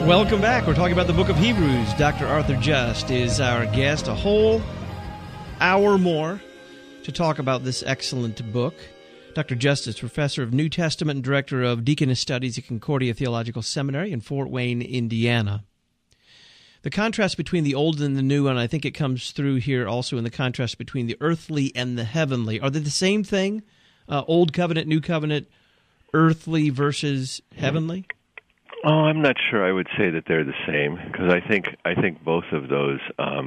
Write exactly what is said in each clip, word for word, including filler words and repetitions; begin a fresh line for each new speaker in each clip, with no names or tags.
Welcome back. We're talking about the book of Hebrews. Doctor Arthur Just is our guest. A whole hour more to talk about this excellent book. Doctor Just is professor of New Testament and director of Deaconess Studies at Concordia Theological Seminary in Fort Wayne, Indiana. The contrast between the old and the new, and I think it comes through here also in the contrast between the earthly and the heavenly. Are they the same thing? Uh, old covenant, new covenant, earthly versus heavenly?
Oh, I'm not sure I would say that they're the same, because I think I think both of those um,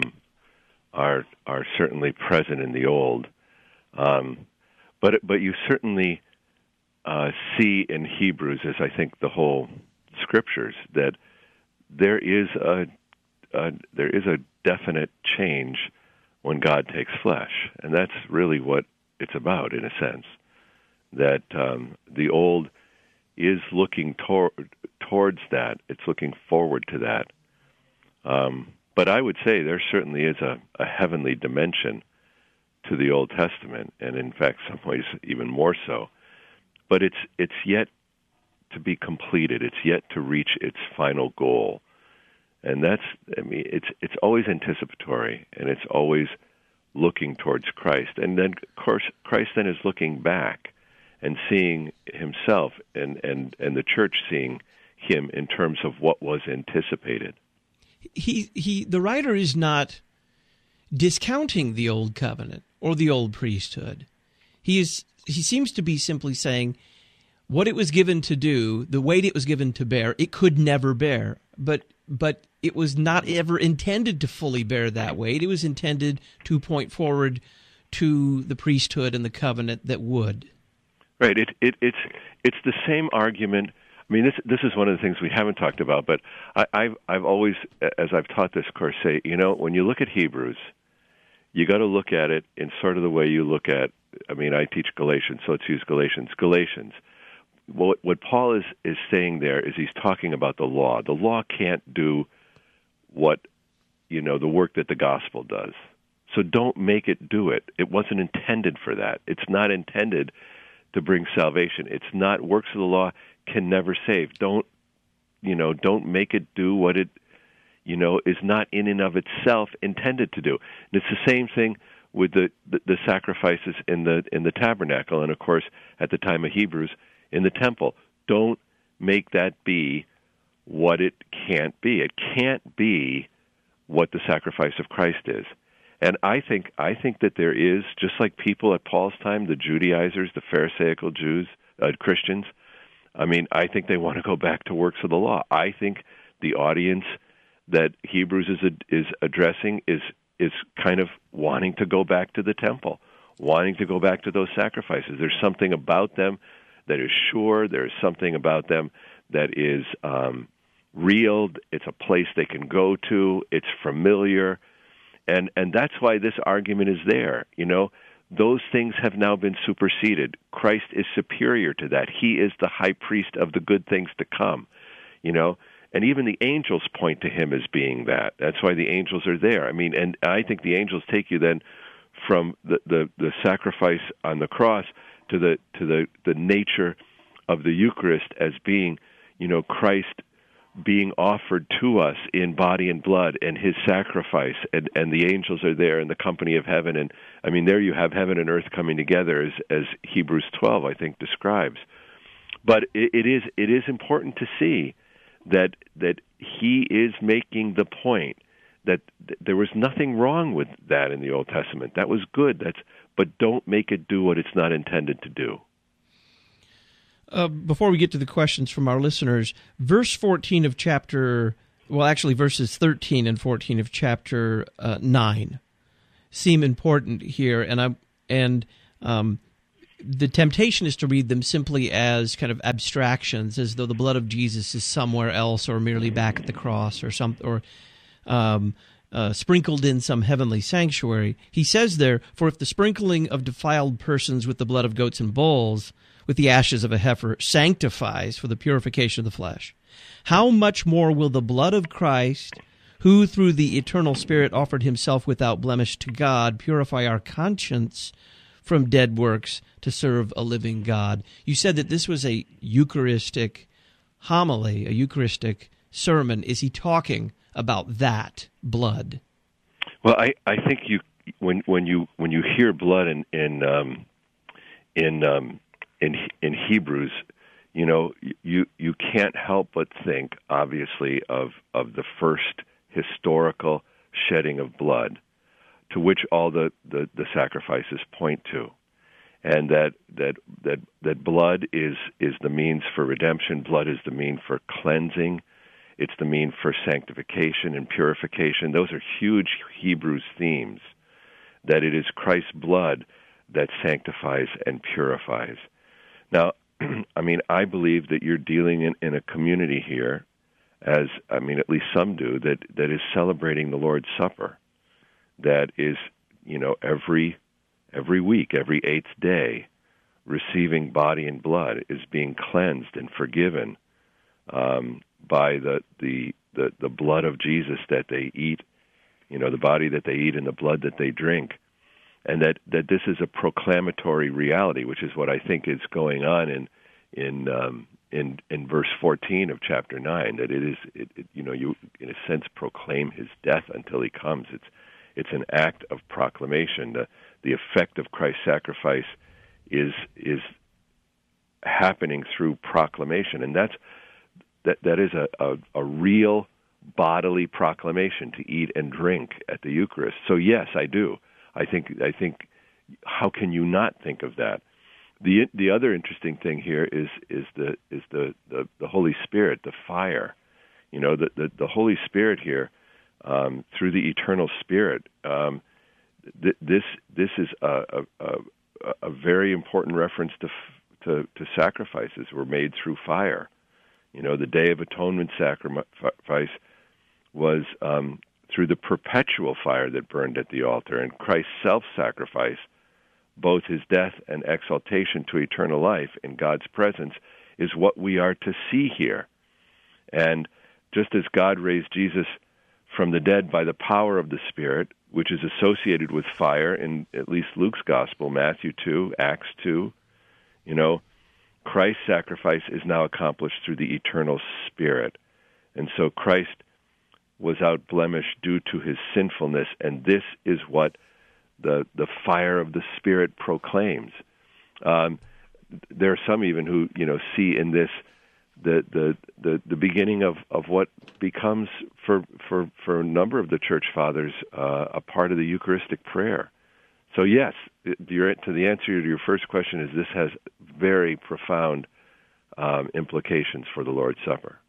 are are certainly present in the old. Um, but but you certainly uh, see in Hebrews, as I think the whole Scriptures, that there is a, a there is a definite change when God takes flesh, and that's really what it's about, in a sense. That um, the old is looking tor- towards that. It's looking forward to that. Um, but I would say there certainly is a, a heavenly dimension to the Old Testament, and in fact, some ways even more so. But it's it's yet to be completed. It's yet to reach its final goal, and that's I mean, it's it's always anticipatory, and it's always looking towards Christ, and then of course Christ then is looking back and seeing himself and, and, and the church seeing him in terms of what was anticipated.
He he the writer is not discounting the old covenant or the old priesthood. He is he seems to be simply saying what it was given to do, the weight it was given to bear, it could never bear. But but it was not ever intended to fully bear that weight. It was intended to point forward to the priesthood and the covenant that would.
Right. It, it, it's it's the same argument. I mean, this this is one of the things we haven't talked about, but I, I've I've always, as I've taught this course, say, you know, when you look at Hebrews, you got to look at it in sort of the way you look at. I mean, I teach Galatians, so let's use Galatians. Galatians. What what Paul is is saying there is he's talking about the law. The law can't do what you know the work that the gospel does. So don't make it do it. It wasn't intended for that. It's not intended to bring salvation. It's not, works of the law can never save. Don't, you know, don't make it do what it, you know, is not in and of itself intended to do. And it's the same thing with the, the, the sacrifices in the in the tabernacle, and of course, at the time of Hebrews, in the temple. Don't make that be what it can't be. It can't be what the sacrifice of Christ is. And I think I think that there is, just like people at Paul's time, the Judaizers, the Pharisaical Jews, uh, Christians, I mean, I think they want to go back to works of the law. I think the audience that Hebrews is is addressing is is kind of wanting to go back to the temple, wanting to go back to those sacrifices. There's something about them that is sure. There's something about them that is um, real. It's a place they can go to. It's familiar. And and that's why this argument is there. You know, those things have now been superseded. Christ is superior to that. He is the high priest of the good things to come, you know. And even the angels point to him as being that. That's why the angels are there. I mean, and I think the angels take you then from the, the, the sacrifice on the cross to the to the, the nature of the Eucharist as being, you know, Christ being offered to us in body and blood, and his sacrifice, and, and the angels are there in the company of heaven. And I mean, there you have heaven and earth coming together, as, as Hebrews twelve, I think, describes. But it, it is it is important to see that that he is making the point that th- there was nothing wrong with that in the Old Testament. That was good. That's but don't make it do what it's not intended to do.
Uh, before we get to the questions from our listeners, verse fourteen of chapter, well, actually verses thirteen and fourteen of chapter uh, nine seem important here, and I and um, the temptation is to read them simply as kind of abstractions, as though the blood of Jesus is somewhere else, or merely back at the cross, or some, or um, uh, sprinkled in some heavenly sanctuary. He says there, "For if the sprinkling of defiled persons with the blood of goats and bulls, with the ashes of a heifer, sanctifies for the purification of the flesh, how much more will the blood of Christ, who through the eternal Spirit offered himself without blemish to God, purify our conscience from dead works to serve a living God?" You said that this was a Eucharistic homily, a Eucharistic sermon is he talking about that blood?
Well, I, I think you when when you when you hear blood in in um, in um, in in Hebrews, you know, you you can't help but think, obviously, of of the first historical shedding of blood, to which all the, the, the sacrifices point to, and that that that that blood is is the means for redemption. Blood is the mean for cleansing. It's the mean for sanctification and purification. Those are huge Hebrews themes, that it is Christ's blood that sanctifies and purifies. Now, I mean, I believe that you're dealing in, in a community here, as, I mean, at least some do, that, that is celebrating the Lord's Supper, that is, you know, every every week, every eighth day, receiving body and blood, is being cleansed and forgiven um, by the, the the the blood of Jesus that they eat, you know, the body that they eat and the blood that they drink, and that, that this is a proclamatory reality, which is what I think is going on in in um, in in verse fourteen of chapter nine. That it is, it, it, you know, you in a sense proclaim his death until he comes. It's it's an act of proclamation. The the effect of Christ's sacrifice is is happening through proclamation, and that's that that is a, a, a real bodily proclamation to eat and drink at the Eucharist. So yes, I do. I think I think how can you not think of that? The the other interesting thing here is is the is the, the, the Holy Spirit, the fire. You know, the the, the Holy Spirit here, um, through the eternal Spirit. Um, th- this this is a, a, a, a very important reference to, to to sacrifices were made through fire. You know, the Day of Atonement sacrifice was um, through the perpetual fire that burned at the altar, and Christ's self-sacrifice, both his death and exaltation to eternal life in God's presence, is what we are to see here. And just as God raised Jesus from the dead by the power of the Spirit, which is associated with fire in at least Luke's Gospel, Matthew two, Acts two, you know, Christ's sacrifice is now accomplished through the eternal Spirit. And so Christ was out blemished due to his sinfulness, and this is what the the fire of the Spirit proclaims. Um, there are some even who, you know, see in this the the the, the beginning of, of what becomes for, for for a number of the church fathers uh, a part of the Eucharistic prayer. So yes, your, to the answer to your first question is this has very profound um, implications for the Lord's Supper.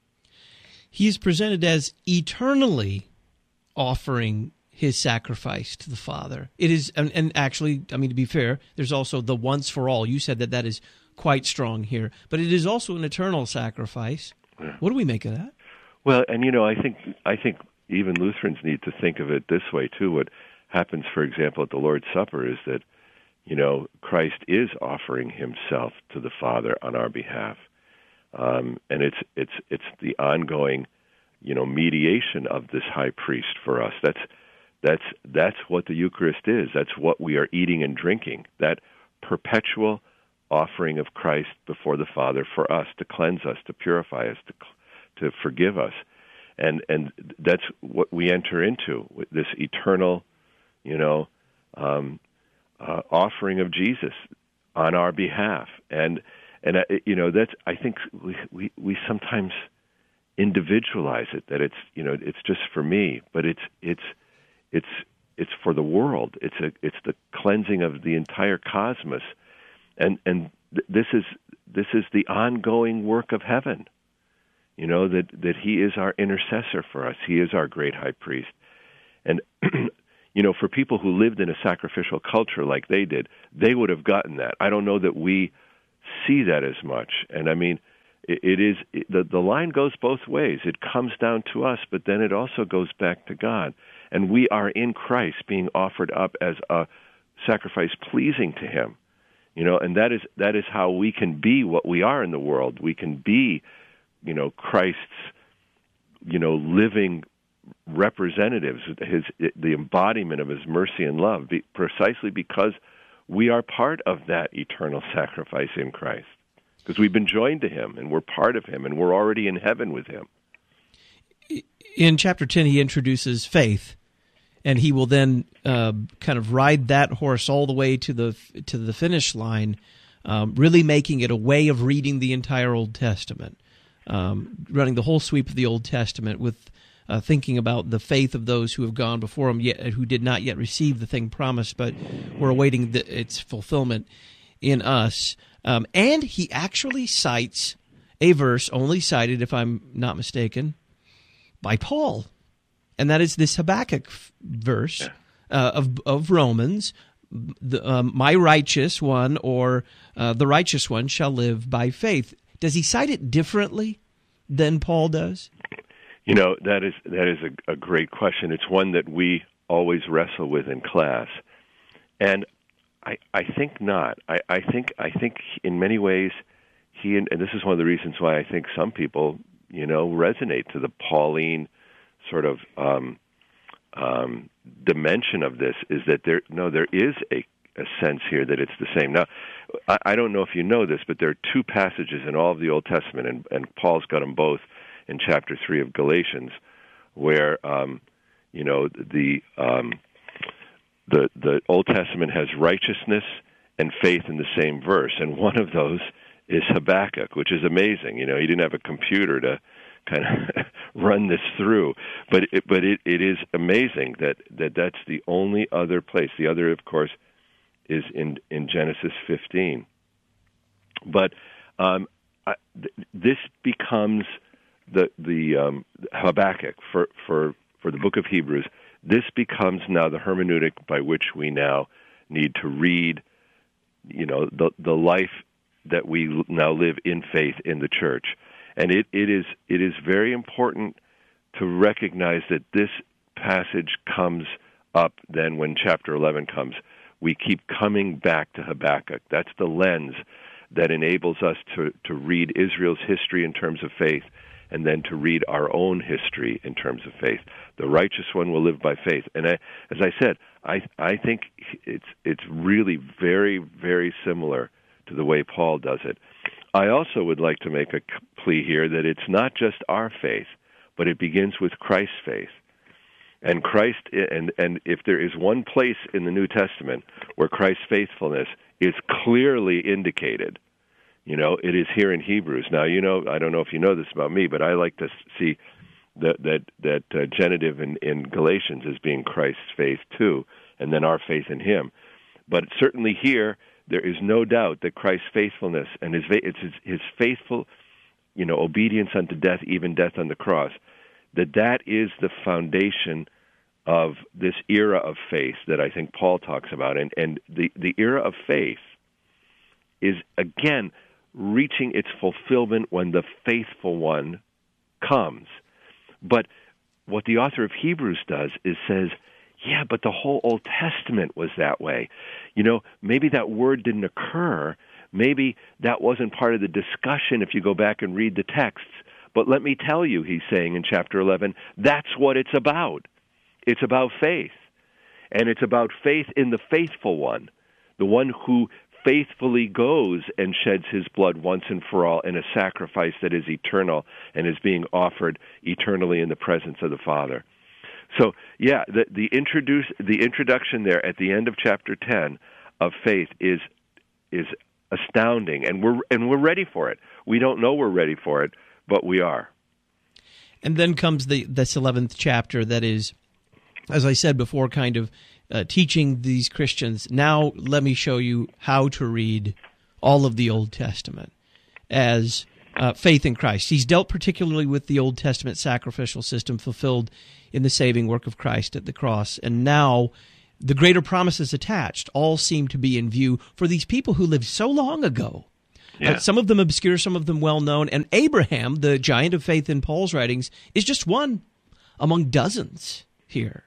He is presented as eternally offering his sacrifice to the Father. It is, and, and actually, I mean, to be fair, there's also the once for all. You said that that is quite strong here, but it is also an eternal sacrifice.
Yeah.
What do we make of that?
Well, and you know, I think I think even Lutherans need to think of it this way too. What happens, for example, at the Lord's Supper is that, you know, Christ is offering himself to the Father on our behalf. Um, and it's it's it's the ongoing, you know, mediation of this high priest for us. That's that's that's what the Eucharist is. That's what we are eating and drinking. That perpetual offering of Christ before the Father for us to cleanse us, to purify us, to to forgive us, and and that's what we enter into with this eternal, you know, um, uh, offering of Jesus on our behalf. And And, uh, you know, that's, I think we, we, we sometimes individualize it, that it's, you know, it's just for me, but it's, it's, it's, it's for the world. It's a, it's the cleansing of the entire cosmos. And, and th- this is, this is the ongoing work of heaven, you know, that, that he is our intercessor for us. He is our great high priest. And, you know, for people who lived in a sacrificial culture like they did, they would have gotten that. I don't know that we see that as much. And I mean, it, it is it, the the line goes both ways. It comes down to us, but then it also goes back to God. And we are in Christ being offered up as a sacrifice pleasing to him. You know, and that is that is how we can be what we are in the world. We can be, you know, Christ's, you know, living representatives, his the embodiment of his mercy and love, be, precisely because we are part of that eternal sacrifice in Christ, because we've been joined to him, and we're part of him, and we're already in heaven with him.
in chapter ten, he introduces faith, and he will then uh, kind of ride that horse all the way to the to the finish line, um, really making it a way of reading the entire Old Testament, um, running the whole sweep of the Old Testament with uh, thinking about the faith of those who have gone before him, yet who did not yet receive the thing promised, but were awaiting the, its fulfillment in us. Um, and he actually cites a verse only cited, if I'm not mistaken, by Paul, and that is this Habakkuk verse uh, of of Romans. The, um, my righteous one, or uh, the righteous one, shall live by faith. Does he cite it differently than Paul does?
You know, that is that is a, a great question. It's one that we always wrestle with in class, and I I think not. I, I think I think in many ways he and, and this is one of the reasons why I think some people, you know, resonate to the Pauline sort of um, um, dimension of this, is that there no there is a, a sense here that it's the same. Now, I, I don't know if you know this, but there are two passages in all of the Old Testament, and, and Paul's got them both in chapter three of Galatians, where um, you know the um, the the Old Testament has righteousness and faith in the same verse, and one of those is Habakkuk, which is amazing. You know, he didn't have a computer to kind of run this through, but it, but it, it is amazing that, that that's the only other place. The other, of course, is in in Genesis fifteen. But um, I, th- this becomes the the um, Habakkuk for, for for the book of Hebrews. This becomes now the hermeneutic by which we now need to read, you know, the the life that we now live in faith in the church. And it, it is it is very important to recognize that this passage comes up then when chapter eleven comes. We keep coming back to Habakkuk. That's the lens that enables us to, to read Israel's history in terms of faith, and then to read our own history in terms of faith. The righteous one will live by faith. And I, as I said, I I think it's it's really very, very similar to the way Paul does it. I also would like to make a plea here that it's not just our faith, but it begins with Christ's faith. And Christ, and and if there is one place in the New Testament where Christ's faithfulness is clearly indicated, you know, it is here in Hebrews. Now, you know, I don't know if you know this about me, but I like to see that that that uh, genitive in, in Galatians as being Christ's faith too, and then our faith in Him. But certainly here, there is no doubt that Christ's faithfulness and his it's his, his faithful, you know, obedience unto death, even death on the cross, that that is the foundation of this era of faith that I think Paul talks about. And, and the, the era of faith is, again, reaching its fulfillment when the faithful one comes. But what the author of Hebrews does is says, yeah, but the whole Old Testament was that way. You know, maybe that word didn't occur. Maybe that wasn't part of the discussion if you go back and read the texts. But let me tell you, he's saying in chapter eleven, that's what it's about. It's about faith. And it's about faith in the faithful one, the one who faithfully goes and sheds his blood once and for all in a sacrifice that is eternal and is being offered eternally in the presence of the Father. So, yeah, the the introduce the introduction there at the end of chapter ten of faith is is astounding, and we're and we're ready for it. We don't know we're ready for it, but we are.
And then comes the this eleventh chapter that is, as I said before, kind of uh, teaching these Christians, now let me show you how to read all of the Old Testament as uh, faith in Christ. He's dealt particularly with the Old Testament sacrificial system fulfilled in the saving work of Christ at the cross. And now the greater promises attached all seem to be in view for these people who lived so long ago. Yeah. Uh, some of them obscure, some of them well-known. And Abraham, the giant of faith in Paul's writings, is just one among dozens here.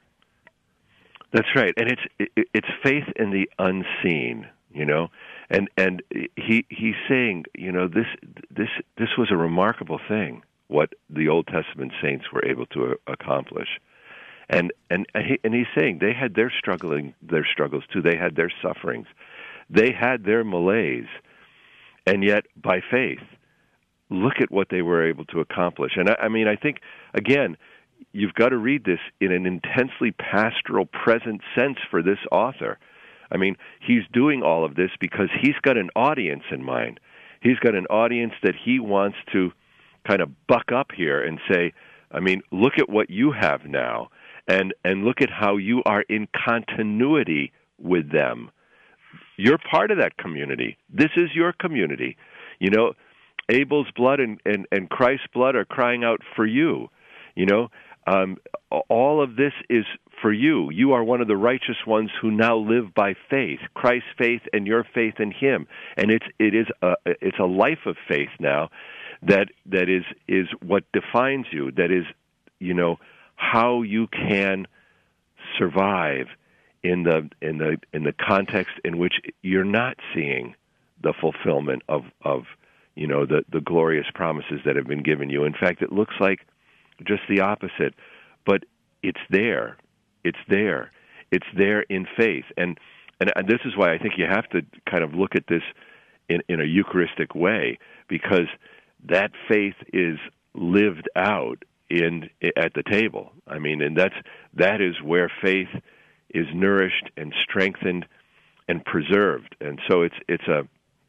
That's right. And it's it, it's faith in the unseen, you know. And and he he's saying, you know, this this this was a remarkable thing, what the Old Testament saints were able to accomplish. And and he, and he's saying they had their struggling their struggles too. They had their sufferings. They had their malaise. And yet, by faith, look at what they were able to accomplish. And I, I mean, I think, again, you've got to read this in an intensely pastoral, present sense for this author. I mean, he's doing all of this because he's got an audience in mind. He's got an audience that he wants to kind of buck up here and say, I mean, look at what you have now, and, and look at how you are in continuity with them. You're part of that community. This is your community. You know, Abel's blood and, and, and Christ's blood are crying out for you. You know, um, all of this is for you. You are one of the righteous ones who now live by faith, Christ's faith and your faith in Him. And it's it is a it's a life of faith now that that is is what defines you. That is, you know, how you can survive in the in the in the context in which you're not seeing the fulfillment of of you know the the glorious promises that have been given you. In fact, it looks like just the opposite, but it's there. It's there. It's there in faith. And and this is why I think you have to kind of look at this in, in a Eucharistic way, because that faith is lived out in at the table. I mean, and that's that is where faith is nourished and strengthened and preserved. And so it's it's a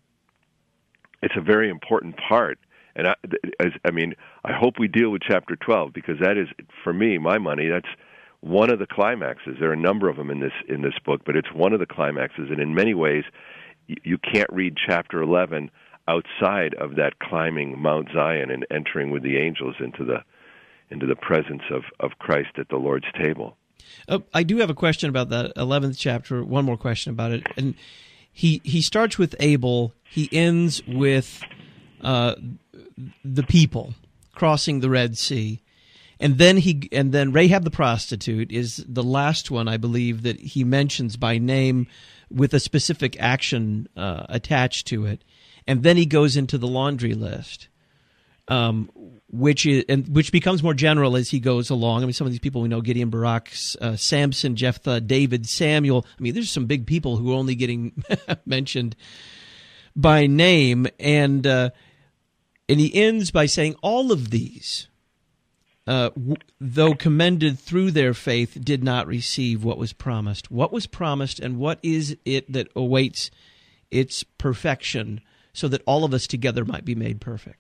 it's a very important part. And I, as, I mean, I hope we deal with chapter twelve, because that is, for me, my money, that's one of the climaxes. There are a number of them in this in this book, but it's one of the climaxes. And in many ways, you, you can't read chapter eleven outside of that climbing Mount Zion and entering with the angels into the into the presence of, of Christ at the Lord's table.
Uh, I do have a question about that eleventh chapter. One more question about it. And he he starts with Abel. He ends with uh, the people crossing the Red Sea, and then he and then Rahab the prostitute is the last one, I believe, that he mentions by name with a specific action uh, attached to it, and then he goes into the laundry list. Um, which is and which becomes more general as he goes along. I mean, some of these people we know: Gideon, Barak, uh, Samson, Jephthah, David, Samuel. I mean, there's some big people who are only getting mentioned by name, and uh, and he ends by saying, "All of these, uh, w- though commended through their faith, did not receive what was promised." What was promised, and what is it that awaits its perfection, so that all of us together might be made perfect?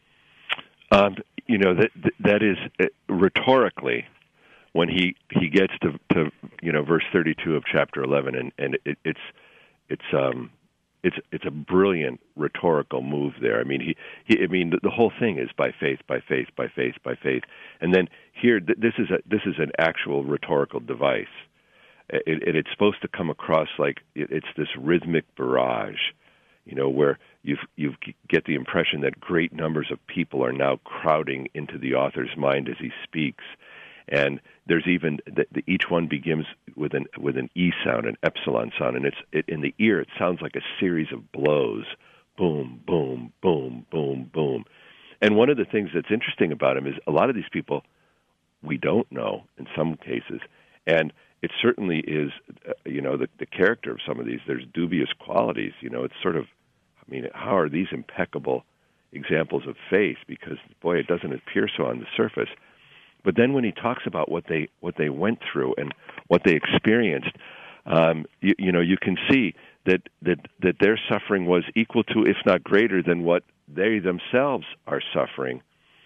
Um, you know, that that is uh, rhetorically, when he, he gets to, to you know verse thirty-two of chapter eleven, and and it, it's it's um it's it's a brilliant rhetorical move there. I mean, he, he I mean the, the whole thing is by faith, by faith, by faith, by faith, and then here th- this is a this is an actual rhetorical device. It, it, it's supposed to come across like it, it's this rhythmic barrage, you know, where you you get the impression that great numbers of people are now crowding into the author's mind as he speaks, and there's even the, the, each one begins with an with an e sound, an epsilon sound, and it's it, in the ear it sounds like a series of blows, boom, boom, boom, boom, boom. And one of the things that's interesting about him is a lot of these people we don't know in some cases, and it certainly is, uh, you know, the, the character of some of these. There's dubious qualities, you know. It's sort of, I mean, how are these impeccable examples of faith? Because, boy, it doesn't appear so on the surface. But then when he talks about what they what they went through and what they experienced, um, you, you know, you can see that, that that their suffering was equal to, if not greater than, what they themselves are suffering.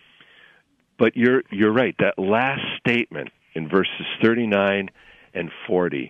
But you're you're right. That last statement in verses thirty-nine and forty,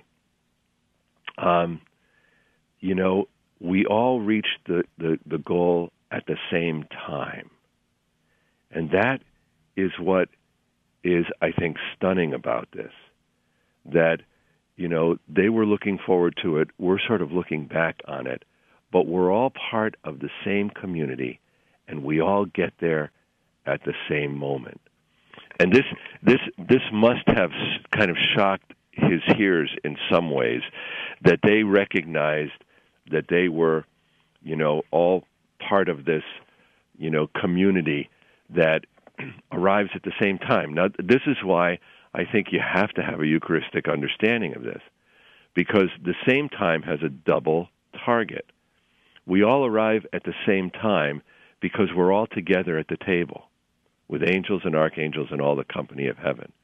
um, you know, we all reach the, the, the goal at the same time. And that is what is, I think, stunning about this. That, you know, they were looking forward to it. We're sort of looking back on it. But we're all part of the same community, and we all get there at the same moment. And this this this must have kind of shocked his hearers in some ways, that they recognized that they were, you know, all part of this, you know, community that arrives at the same time. Now, this is why I think you have to have a Eucharistic understanding of this, because the same time has a double target. We all arrive at the same time because we're all together at the table with angels and archangels and all the company of heaven.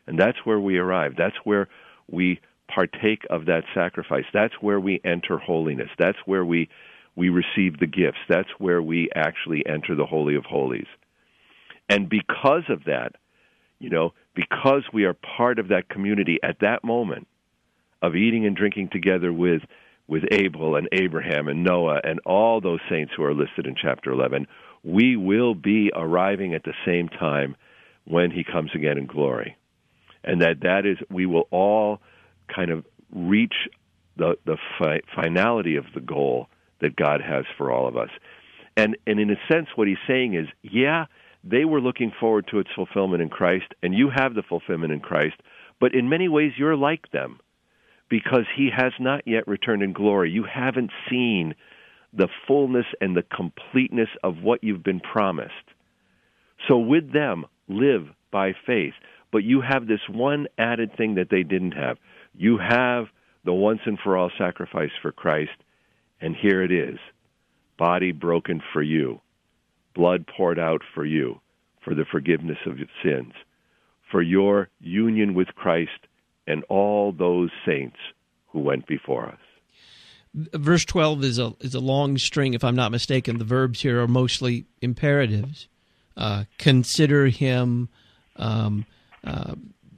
And that's where we arrive. That's where we partake of that sacrifice. That's where we enter holiness. That's where we we receive the gifts. That's where we actually enter the Holy of Holies. And because of that, you know, because we are part of that community at that moment of eating and drinking together with with Abel and Abraham and Noah and all those saints who are listed in chapter eleven, we will be arriving at the same time when he comes again in glory. And that that is, we will all kind of reach the the fi- finality of the goal that God has for all of us. And and in a sense, what he's saying is, yeah, they were looking forward to its fulfillment in Christ, and you have the fulfillment in Christ, but in many ways you're like them, because he has not yet returned in glory. You haven't seen the fullness and the completeness of what you've been promised. So with them, live by faith. But you have this one added thing that they didn't have. You have the once-and-for-all sacrifice for Christ, and here it is, body broken for you, blood poured out for you, for the forgiveness of sins, for your union with Christ and all those saints who went before us.
Verse twelve is a is a long string, if I'm not mistaken. The verbs here are mostly imperatives. Uh, consider him, um, uh,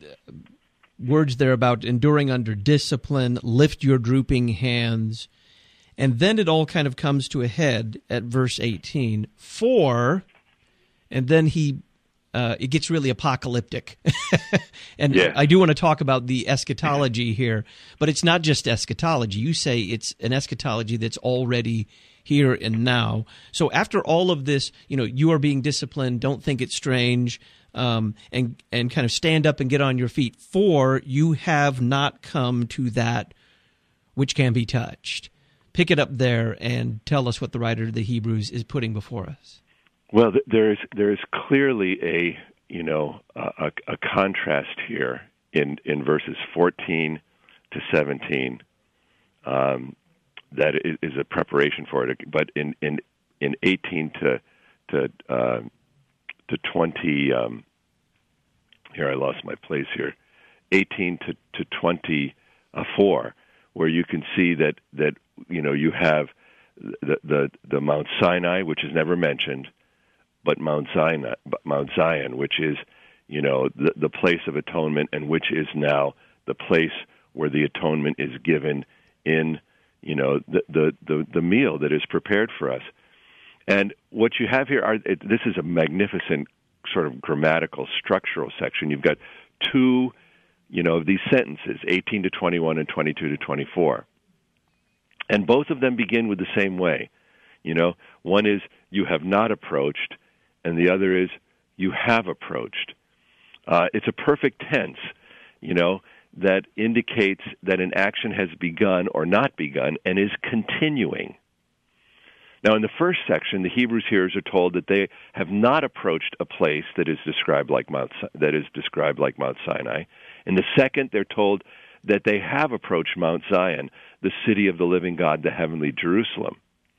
words there about enduring under discipline, lift your drooping hands. And then it all kind of comes to a head at verse eighteen. For, and then he, uh, it gets really apocalyptic. and
yeah.
I do want to talk about the eschatology here, but it's not just eschatology. You say it's an eschatology that's already here and now. So after all of this, you know, you are being disciplined, don't think it's strange, um, and, and kind of stand up and get on your feet. For you have not come to that which can be touched. Pick it up there and tell us what the writer of the Hebrews is putting before us.
Well, there is there is clearly a you know a, a contrast here in, in verses fourteen to seventeen um, that is a preparation for it. But in in, in eighteen to to uh, to twenty, um, here I lost my place here. eighteen to to twenty-four, where you can see that that you know you have the the, the Mount Sinai, which is never mentioned, but Mount Zion, Mount Zion, which is, you know, the, the place of atonement, and which is now the place where the atonement is given in, you know, the the, the, the meal that is prepared for us. And what you have here are, it, this is a magnificent sort of grammatical, structural section. You've got two, you know, these sentences, eighteen to twenty-one and twenty-two to twenty-four. And both of them begin with the same way. You know, one is, you have not approached, and the other is, you have approached. Uh, it's a perfect tense, you know, that indicates that an action has begun or not begun and is continuing. Now, in the first section, the Hebrews hearers are told that they have not approached a place that is described like Mount that is described like Mount Sinai. In the second, they're told that they have approached Mount Zion, the city of the living God, the heavenly Jerusalem.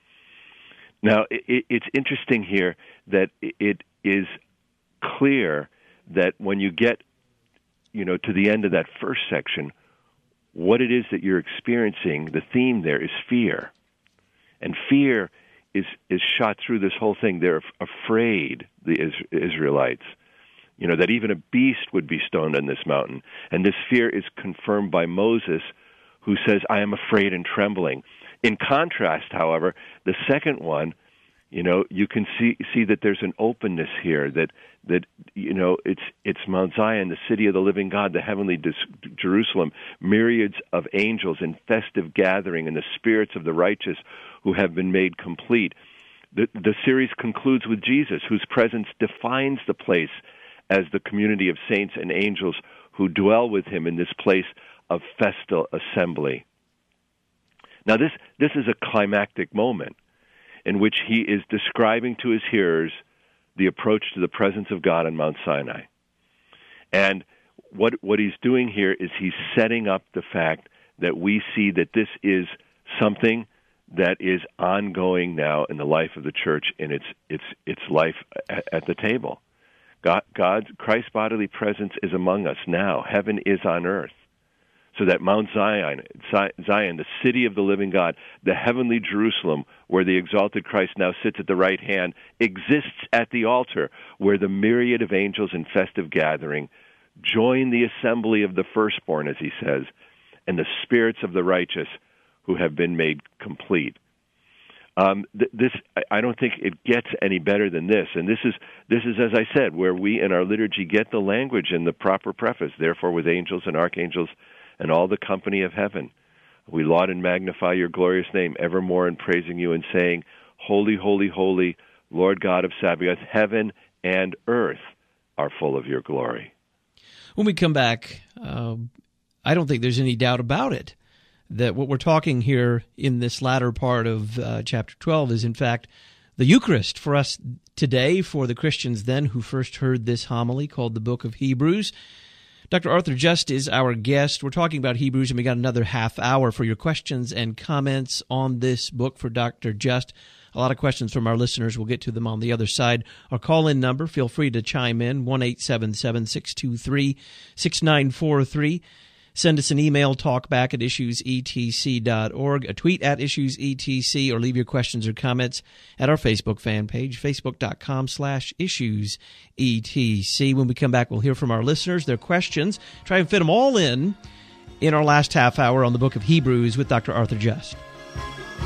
Now, it, it's interesting here that it is clear that when you get, you know, to the end of that first section, what it is that you're experiencing, the theme there is fear. And fear is is shot through this whole thing. They're afraid, the Israelites, you know, that even a beast would be stoned on this mountain. And this fear is confirmed by Moses, who says, I am afraid and trembling. In contrast, however, the second one, you know, you can see see that there's an openness here, that that you know it's it's Mount Zion, the city of the living God, the heavenly dis- Jerusalem, myriads of angels in festive gathering, and the spirits of the righteous who have been made complete. The the series concludes with Jesus, whose presence defines the place as the community of saints and angels who dwell with him in this place of festal assembly. Now, this this is a climactic moment in which he is describing to his hearers the approach to the presence of God on Mount Sinai. And what what he's doing here is he's setting up the fact that we see that this is something that is ongoing now in the life of the church, in its its its life at, at the table. God, God's Christ's bodily presence is among us now. Heaven is on earth. So that Mount Zion, Zion, the city of the living God, the heavenly Jerusalem, where the exalted Christ now sits at the right hand, exists at the altar, where the myriad of angels in festive gathering join the assembly of the firstborn, as he says, and the spirits of the righteous who have been made complete. Um, th- this, I don't think it gets any better than this. And this is, this is, as I said, where we in our liturgy get the language in the proper preface. Therefore, with angels and archangels and all the company of heaven, we laud and magnify your glorious name, evermore in praising you and saying, Holy, holy, holy, Lord God of Sabaoth, heaven and earth are full of your glory.
When we come back, uh, I don't think there's any doubt about it that what we're talking here in this latter part of uh, chapter twelve is, in fact, the Eucharist for us today, for the Christians then who first heard this homily called the Book of Hebrews. Doctor Arthur Just is our guest. We're talking about Hebrews, and we got another half hour for your questions and comments on this book for Doctor Just. A lot of questions from our listeners. We'll get to them on the other side. Our call-in number, feel free to chime in, one eight seven seven, six two three, six nine four three. Send us an email, talkback at issues e t c dot org, a tweet at issues e t c, or leave your questions or comments at our Facebook fan page, facebook.com slash issues etc. When we come back, we'll hear from our listeners, their questions, try and fit them all in in our last half hour on the book of Hebrews with Doctor Arthur Just.